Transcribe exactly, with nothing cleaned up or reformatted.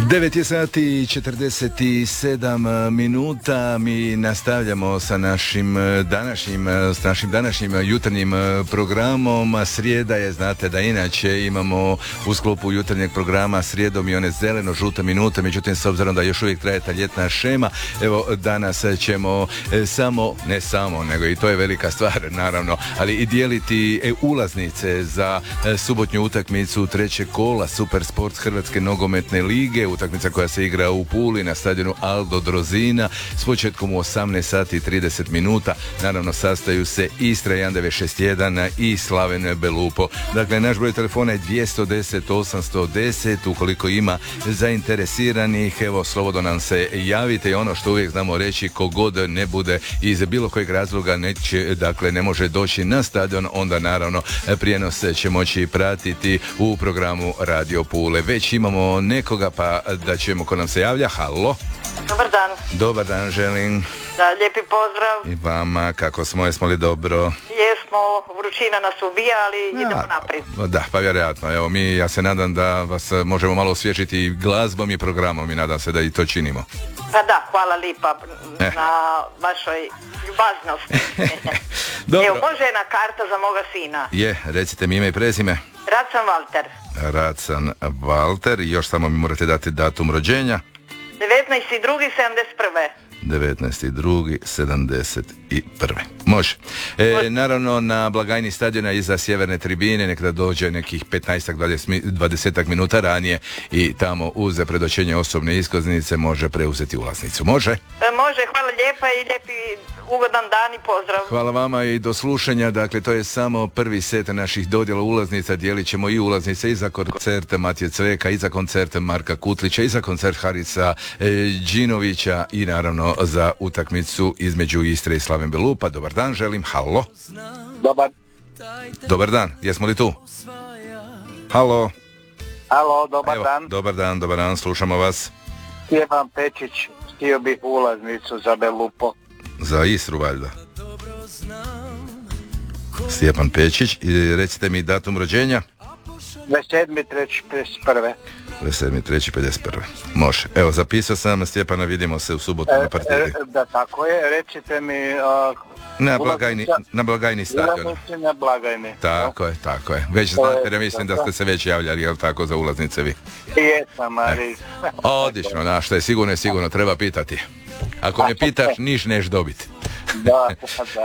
devet je sati i četrdeset sedam minuta. Mi nastavljamo sa našim današnjim, s našim današnjim jutarnjim programom. Srijeda je, znate da inače imamo u sklopu jutarnjeg programa srijedom i one zeleno-žute minute, međutim s obzirom da još uvijek traje ta ljetna šema, evo danas ćemo samo, ne samo, nego i to je velika stvar naravno, ali i dijeliti ulaznice za subotnju utakmicu trećeg kola Super Sport Hrvatske nogometne lige, utakmica koja se igra u Puli na stadionu Aldo Drozina s početkom u osamnaest sati i trideset minuta. Naravno sastaju se Istra jedan devet šest jedan i Slaven Belupo. Dakle, naš broj telefona je dvjesto deset osamsto deset. Ukoliko ima zainteresiranih, evo, slobodno nam se javite. I ono što uvijek znamo reći, kogod ne bude iz bilo kojeg razloga neće, dakle, ne može doći na stadion, onda naravno prijenos će moći pratiti u programu Radio Pule. Već imamo nekoga, pa da ćemo ko nam se javlja. Halo. Dobar dan. Dobar dan želim. Da, lijepi pozdrav. I vama, kako smo, jesmo li dobro? Jesmo, vrućina nas ubija, ali ja, idemo naprijed. Da, pa vjerojatno. Evo, mi, ja se nadam da vas možemo malo osvježiti glazbom i programom i nadam se da i to činimo. Pa da, hvala lipa eh. na vašoj ljubaznosti. Evo, može jedna karta za moga sina. Je, recite mi ime i prezime. Racan Valter. Racan Valter, i još samo mi morate dati datum rođenja. devetnaesti drugi sedamdeset prve. devetnaesti drugi sedamdeset prve. Može. E, naravno, na blagajni stadiona iza sjeverne tribine nekada dođe nekih petnaest do dvadeset minuta ranije i tamo uz predočenje osobne iskaznice može preuzeti ulaznicu. Može? E, može, hvala lijepa i lijepi ugodan dan i pozdrav. Hvala vama i do slušanja. Dakle, to je samo prvi set naših dodjela ulaznica. Dijelit ćemo i ulaznice i za koncert Matije Cveka, i za koncert Marka Kutlića, i za koncert Harisa e, Đinovića i naravno za utakmicu između Istre i Slaven Belupa. Dobar dan, želim. Halo. Dobar. Dobar dan, jesmo li tu? Halo. Halo, dobar Evo, dan. Dobar dan, dobar dan, slušamo vas. Stjepan Pečić, htio bih ulaznicu za Belupo. Za Istru, valjda. Stjepan Pečić, i recite mi datum rođenja. dvadeset sedmi treći pedeset prve. dvadeset sedmi treći pedeset prve. Može. Evo, zapisao sam Stjepana, vidimo se u subotu e, na partiji. E, da, tako je. Recite mi... Uh, na blagajni, na blagajni stadion. Na blagajni. Tako no. je, tako je. Već znate, jer ja mislim da ste se već javljali, jel tako, za ulaznice vi? Jesam, ali... E. Odlično, na što je sigurno, sigurno treba pitati. Ako ne pitaš, niš neš dobiti. Da, da.